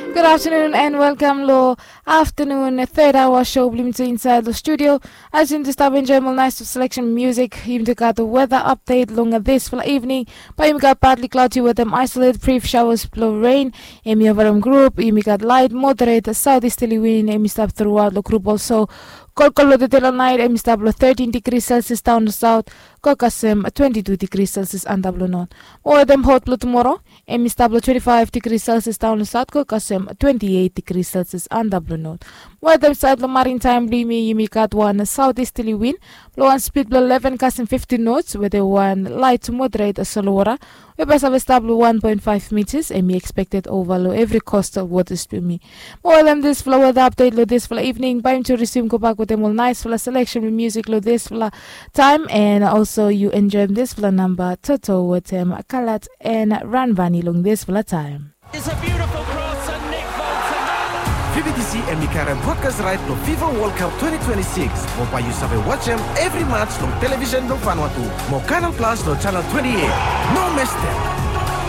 Good afternoon and welcome lo afternoon third hour show blimto inside the studio. As in the stop enjoyable nice selection music. You got the weather update long this for evening. But you got partly cloudy with them isolated brief showers below rain. And you have group. You got light moderate southeasterly wind. And you stop throughout the group also. Kolkolo the Telo night and Mistablo 13 degrees Celsius down the south, Kokasem 22 degrees Celsius and Tablo north. More them hot blue tomorrow and Mistablo 25 degrees Celsius down the south, Kokasem 28 degrees Celsius and Tablo north. More them side the maritime blimi Yimikat one southeasterly wind, blow on speed blow 11 casting 50 knots with a one light to moderate a solora. We best have established 1.5 meters and we expected overload every coastal water stream. More than this flow weather update lo this for evening. By to resume go back with them all nice for the selection with music lo this for time and also you enjoy this for number Toto with them Kalat and Ranvani long this for time. It's a beautiful cross and Nick Bolton. VBTC and Mikaran podcast right to FIFA World Cup 2026. Mopa you sabe watch them every match on television no Vanuatu. Mo Canal Plus no channel 28. No miss them.